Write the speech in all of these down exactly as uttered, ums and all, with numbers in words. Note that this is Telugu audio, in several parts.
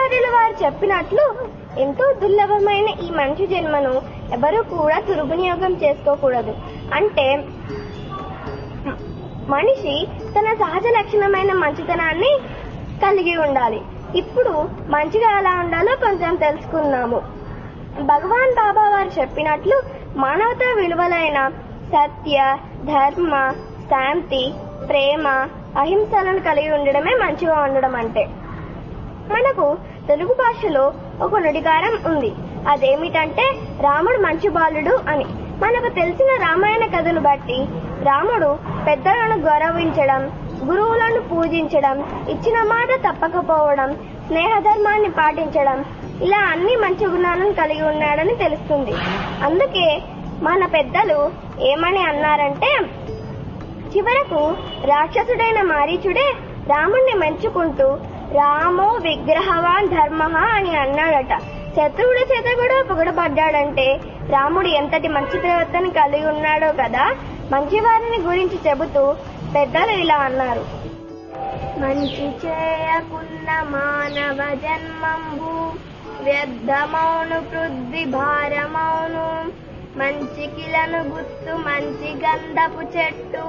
ఆచార్యుల వారు చెప్పినట్లు ఎంతో దుర్లభమైన ఈ మనిషి జన్మను ఎవరూ కూడా దుర్వినియోగం చేసుకోకూడదు. అంటే మనిషి తన సహజ లక్షణమైన మంచితనాన్ని కలిగి ఉండాలి. ఇప్పుడు మంచిగా ఎలా ఉండాలో కొంచెం తెలుసుకుందాము. భగవాన్ బాబా వారు చెప్పినట్లు మానవతా విలువలైన సత్య, ధర్మ, శాంతి, ప్రేమ, అహింసలను కలిగి ఉండడమే మంచిగా ఉండడం అంటే. మనకు తెలుగు భాషలో ఒక నుడికారం ఉంది. అదేమిటంటే రాముడు మంచి బాలుడు అని. మనకు తెలిసిన రామాయణ కథను బట్టి రాముడు పెద్దలను గౌరవించడం, గురువులను పూజించడం, ఇచ్చిన మాట తప్పకపోవడం, స్నేహధర్మాన్ని పాటించడం, ఇలా అన్ని మంచి గుణాలను కలిగి ఉన్నాడని తెలుస్తుంది. అందుకే మన పెద్దలు ఏమని అన్నారంటే, చివరకు రాక్షసుడైన మారీచుడే రాముణ్ణి మెచ్చుకుంటూ రామో విగ్రహవాన్ ధర్మ అని అన్నాడట. శత్రువుడి చేత కూడా పొగడబడ్డాడంటే రాముడు ఎంతటి మంచి ప్రవర్తన కలిగి ఉన్నాడో కదా. మంచివారిని గురించి చెబుతూ పెద్దలు ఇలా అన్నారు. మంచి చేయకున్న మానవ జన్మంబు వ్యర్థమౌను పృథ్వీ భారమౌను. మంచి కిలను గుత్తు మంచి గంధపు చెట్టు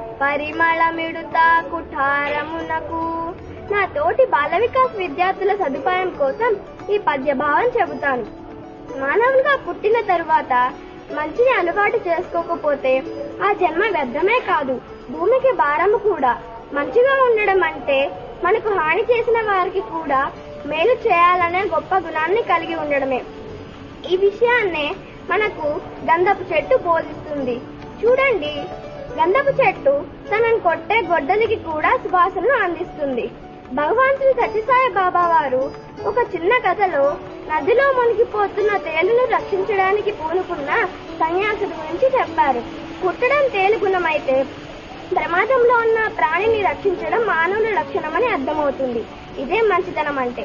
పరిమళమిడుతా కుఠారమునకు. నా తోటి బాల వికాస్ విద్యార్థుల సదుపాయం కోసం ఈ పద్యభావం చెబుతాను. మానవులుగా పుట్టిన తరువాత మంచిని అలవాటు చేసుకోకపోతే ఆ జన్మ వ్యర్థమే కాదు, భూమికి భారము కూడా. మంచిగా ఉండడం అంటే మనకు హాని చేసిన వారికి కూడా మేలు చేయాలనే గొప్ప గుణాన్ని కలిగి ఉండడమే. ఈ విషయాన్నే మనకు గంధపు చెట్టు బోధిస్తుంది. చూడండి, గంధపు చెట్టు తనను కొట్టే గొడ్డలికి కూడా సువాసనను అందిస్తుంది. భగవాన్ శ్రీ సత్యసాయి బాబా వారు ఒక చిన్న కథలో నదిలో మునిగిపోతున్న తేలును రక్షించడానికి పూనుకున్న సన్యాసుడి గురించి చెప్పారు. కుట్టడం తేలు గుణమైతే ప్రమాదంలో ఉన్న ప్రాణిని రక్షించడం మానవుల లక్షణమని అర్థమవుతుంది. ఇదే మంచితనం అంటే.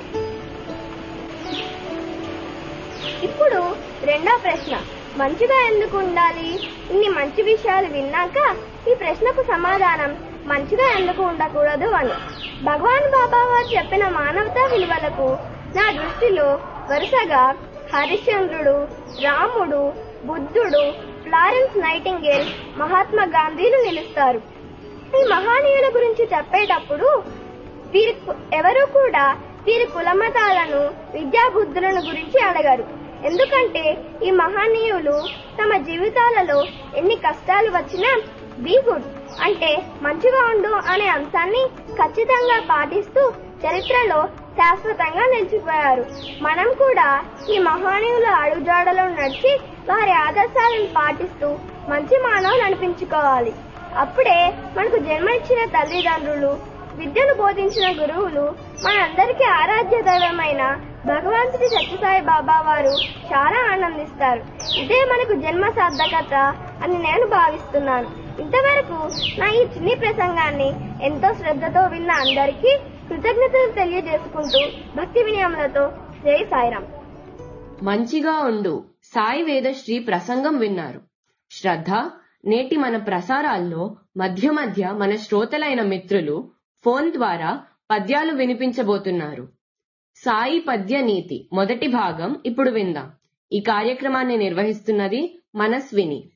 ఇప్పుడు రెండో ప్రశ్న, మంచిగా ఎందుకు ఉండాలి? ఇన్ని మంచి విషయాలు విన్నాక ఈ ప్రశ్నకు సమాధానం మంచిగా ఎందుకు ఉండకూడదు అని. భగవాన్ బాబా వారు చెప్పిన మానవతా విలువలకు నా దృష్టిలో వరుసగా హరిశ్చంద్రుడు, రాముడు, బుద్ధుడు, ఫ్లారెన్స్ నైటింగేల్, మహాత్మా గాంధీలు నిలుస్తారు. ఈ మహానీయుల గురించి చెప్పేటప్పుడు వీరి ఎవరు కూడా వీరి కులమతాలను, విద్యాబుద్ధులను గురించి అడగరు. ఎందుకంటే ఈ మహనీయులు తమ జీవితాలలో ఎన్ని కష్టాలు వచ్చినా బీ గుడ్ అంటే మంచిగా ఉండు అనే అంశాన్ని ఖచ్చితంగా పాటిస్తూ చరిత్రలో శాశ్వతంగా నిలిచిపోయారు. మనం కూడా ఈ మహనీయుల అడుగుజాడలో నడిచి వారి ఆదర్శాలను పాటిస్తూ మంచి మానవులు అనిపించుకోవాలి. అప్పుడే మనకు జన్మనిచ్చిన తల్లిదండ్రులు, విద్యను బోధించిన గురువులు, మనందరికీ ఆరాధ్య దైవమైన భగవాన్ శ్రీ సత్యసాయి బాబా వారు చాలా ఆనందిస్తారు. ఇదే మనకు జన్మ సార్థకత అని నేను భావిస్తున్నాను. ఇంతవరకు నా ఈ చిన్ని ప్రసంగాన్ని ఎంతో శ్రద్ధతో విన్న అందరికీ కృతజ్ఞతలు తెలియజేసుకుంటూ భక్తి వినయములతో జై సాయిరాం. మంచిగా ఉండు సాయి వేదశ్రీ ప్రసంగం విన్నారు. శ్రద్ధ, నేటి మన ప్రసారాల్లో మధ్య మధ్య మన శ్రోతలైన మిత్రులు ఫోన్ ద్వారా పద్యాలు వినిపించబోతున్నారు. సాయి పద్య నీతి మొదటి భాగం ఇప్పుడు విందాం. ఈ కార్యక్రమాన్ని నిర్వహిస్తున్నది మనస్విని.